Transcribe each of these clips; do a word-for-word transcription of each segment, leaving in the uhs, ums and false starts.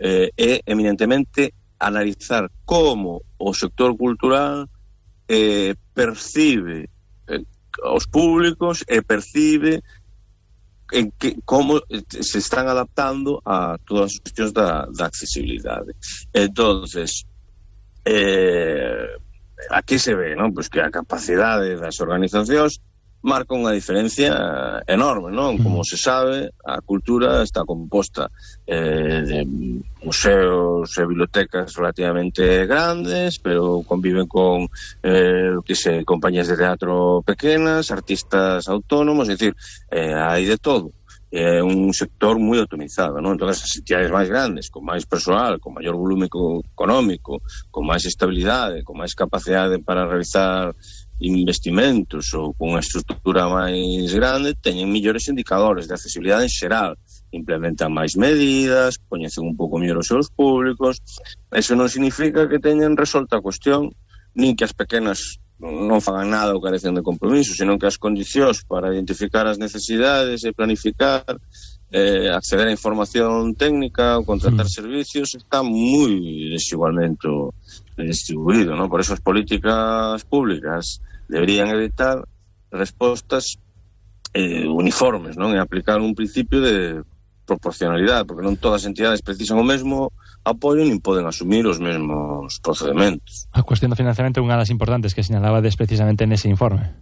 eh, é eminentemente analizar como o sector cultural eh, percibe eh, os públicos e percibe en que, como se están adaptando a todas as cuestións da, da accesibilidade. Entonces, eh, aquí se ve, ¿no? Pues que a capacidade das organizacións marca unha diferencia enorme, non? Como se sabe, a cultura está composta eh, de museos e bibliotecas relativamente grandes, pero conviven con eh, que se, compañías de teatro pequenas, artistas autónomos, é dicir, eh, hai de todo. É un sector moi atomizado, non? Entón, as entidades máis grandes, con máis persoal, con maior volume económico, con máis estabilidade, con máis capacidade para realizar investimentos ou con unha estrutura máis grande, teñen millores indicadores de accesibilidade en xeral, implementan máis medidas, coñecen un pouco mellor os seus públicos. Eso non significa que teñen resolta a cuestión, nin que as pequenas non fagan nada ou carecen de compromiso, senón que as condicións para identificar as necesidades e planificar, eh, acceder a información técnica ou contratar mm. servicios está moi desigualmente distribuído, ¿no? Por eso as políticas públicas deberían evitar respostas eh, uniformes, non? E aplicar un principio de proporcionalidade, porque non todas as entidades precisan o mesmo apoio nin poden asumir os mesmos procedementos. A cuestión do financiamento é unha das importantes que señalabades precisamente nese informe.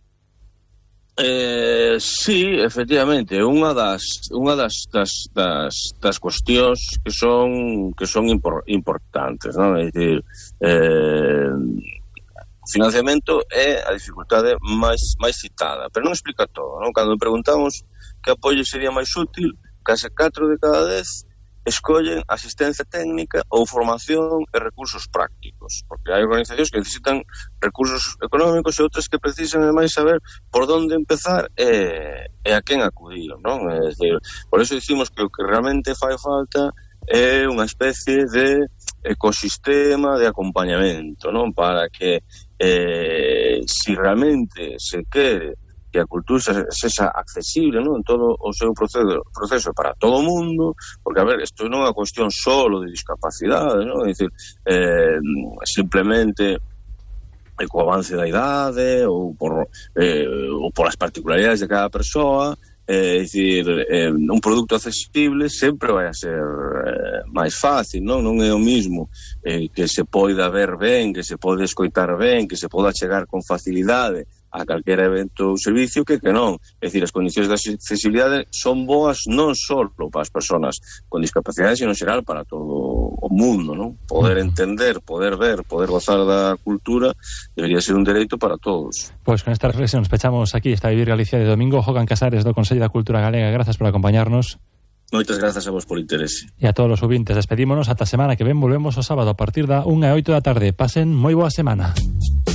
Eh, sí, efectivamente, unha das unha das das das, das cuestións que son que son impor, importantes, non? É dicir, eh, o financiamento é a dificultade máis máis citada, pero non explica todo, non? Cando preguntamos que apoio sería máis útil, case catro de cada dez escollen asistencia técnica ou formación e recursos prácticos, porque hai organizacións que necesitan recursos económicos e outras que precisan ademais saber por onde empezar e, e a quen acudir, non? É dicir, por eso dicimos que o que realmente fai falta é unha especie de ecosistema de acompañamento, non? Para que eh, si realmente se quere que a cultura sexa accesible, non? En todo o seu proceso, proceso para todo o mundo, porque, a ver, isto non é unha cuestión solo de discapacidade, non? É dicir, eh, simplemente eh, co avance da idade ou por eh, ou polas particularidades de cada persoa, é dicir, eh, un produto accesible sempre vai a ser eh, máis fácil, non? Non é o mismo eh, que se poida ver ben, que se pode escoitar ben, que se poda chegar con facilidade a calquera evento ou servicio que que non. É dicir, as condicións de accesibilidade son boas non só para as persoas con discapacidade, sino en xeral para todo o mundo, non? Poder entender, poder ver, poder gozar da cultura debería ser un dereito para todos. Pois con esta reflexión pechamos aquí esta Vivir Galicia de domingo. Joaquín Casares do Consello da Cultura Galega, grazas por acompañarnos. Moitas grazas a vos por interese. E a todos os ouvintes, despedímonos ata a semana que ven, volvemos o sábado a partir da unha e oito da tarde. Pasen moi boa semana.